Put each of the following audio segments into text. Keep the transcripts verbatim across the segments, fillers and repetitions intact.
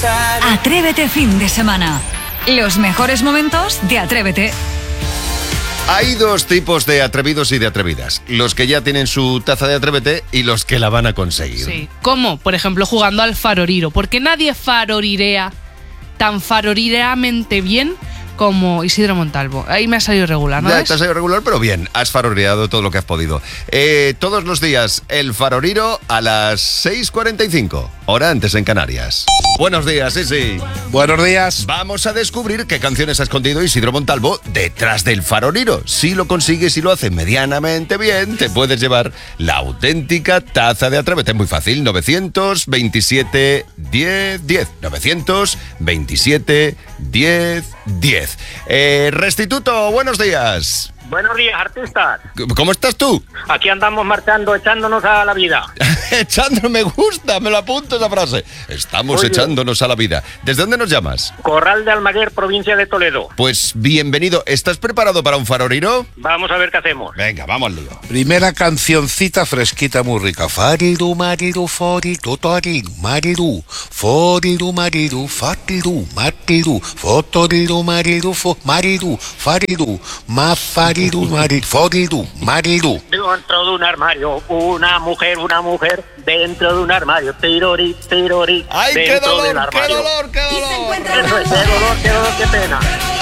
Atrévete fin de semana. Los mejores momentos de Atrévete. Hay dos tipos de atrevidos y de atrevidas. Los que ya tienen su taza de Atrévete y los que la van a conseguir. Sí. ¿Cómo? Por ejemplo, jugando al faroriro. Porque nadie farorirea tan farorireamente bien como Isidro Montalvo. Ahí me ha salido regular, ¿no? Ya ves? te has salido regular, pero bien, has faroreado todo lo que has podido. Eh, todos los días, el faroriro a las seis cuarenta y cinco, hora antes en Canarias. Buenos días, sí, sí. Buenos días. Vamos a descubrir qué canciones ha escondido Isidro Montalvo detrás del faroriro. Si lo consigues y lo hace medianamente bien, te puedes llevar la auténtica taza de Atrévete. Muy fácil, novecientos veintisiete diez diez. novecientos veintisiete diez diez. Eh, Restituto, buenos días. Buenos días, artistas. ¿Cómo estás tú? Aquí andamos marchando, echándonos a la vida. Echándonos, me gusta, me lo apunto esa frase. Estamos Oye. echándonos a la vida. ¿Desde dónde nos llamas? Corral de Almaguer, provincia de Toledo. Pues bienvenido. ¿Estás preparado para un faroriro? Vamos a ver qué hacemos. Venga, vamos al lío. Primera cancioncita fresquita muy rica. Fariru, mariru, foriru, toriru, mariru. Foriru, mariru, fariru, mariru. Fotoriru, mariru, fo, mariru, fariru. Ma, fariru, mariru, foriru, mariru. Dentro de un armario, una mujer, una mujer. Dentro de un armario. Tirori, tirori. ¡Ay, qué dentro dolor, del qué armario. dolor, qué dolor! Eso es, qué dolor, qué dolor, qué pena.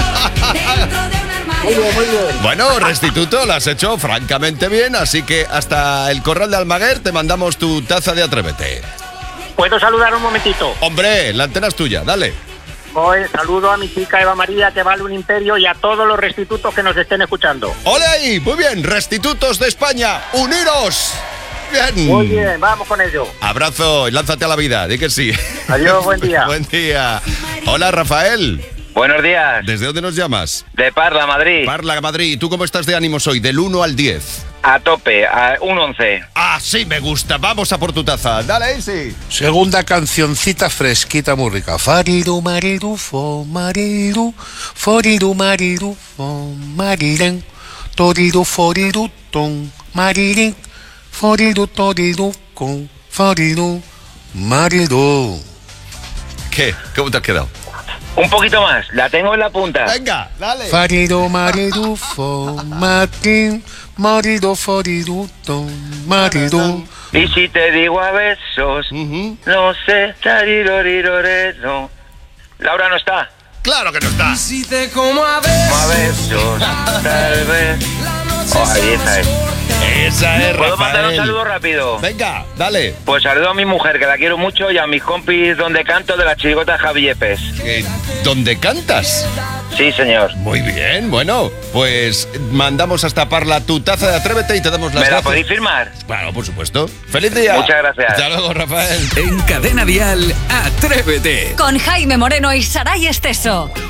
Muy bien, muy bien. Bueno, Restituto, lo has hecho francamente bien, así que hasta el Corral de Almaguer te mandamos tu taza de Atrévete. ¿Puedo saludar un momentito? Hombre, la antena es tuya, dale. Hoy saludo a mi chica Eva María, que vale un imperio, y a todos los restitutos que nos estén escuchando. ¡Ole ahí! Muy bien, Restitutos de España, ¡uniros! Bien. Muy bien, vamos con ello. Abrazo y lánzate a la vida, di que sí. Adiós, buen día. Buen día. Hola, Rafael. Buenos días. ¿Desde dónde nos llamas? De Parla, Madrid. Parla, Madrid. ¿Y tú cómo estás de ánimos hoy? Del uno al diez. A tope, a un once. Ah, sí, me gusta. Vamos a por tu taza. Dale, Easy. Segunda cancioncita fresquita muy rica. Fariru, mariru, fo, mariru. Foriru, mariru, fo, mariren. Toriru, foriru, ton, maririn. Foriru, toriru, con, foriru, mariru. ¿Qué? ¿Cómo te has quedado? Un poquito más, la tengo en la punta. Venga, dale. Fariru, mariru, fo, marin. Mariru, foriru, ton, mariru. Y si te digo a besos, Uh-huh. no sé, tarirorirorero. Laura no está. Claro que no está. Si te como a Como a besos, tal vez. Oh, ahí esa es. Esa es, ¿Puedo mandar un Rafael. saludo rápido? Venga, dale. Pues saludo a mi mujer, que la quiero mucho, y a mis compis donde canto de la chirigota Javi Yepes. Eh, ¿Dónde cantas? Sí, señor. Muy bien, bueno, pues mandamos hasta Parla tu taza de Atrévete y te damos las ¿Me la gracias. podéis firmar? Claro, por supuesto. ¡Feliz día! Muchas gracias. Hasta luego, Rafael. En Cadena Dial, Atrévete. Con Jaime Moreno y Saray Esteso.